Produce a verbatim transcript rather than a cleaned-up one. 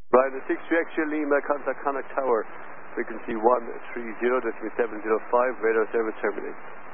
Ryanair six three X-ray Lima, contact Connacht Tower, frequency one three zero, decimal seven zero five, radar service terminates.